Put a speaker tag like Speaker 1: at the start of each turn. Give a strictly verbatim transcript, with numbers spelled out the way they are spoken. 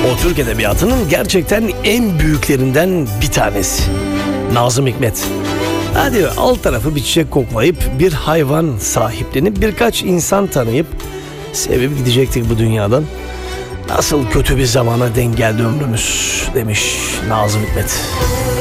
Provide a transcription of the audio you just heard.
Speaker 1: O Türk Edebiyatı'nın gerçekten en büyüklerinden bir tanesi. Nazım Hikmet. Hadi alt tarafı bir çiçek koklayıp, bir hayvan sahiplenip, birkaç insan tanıyıp sevip gidecektik bu dünyadan. Nasıl kötü bir zamana denk geldi ömrümüz demiş Nazım Hikmet.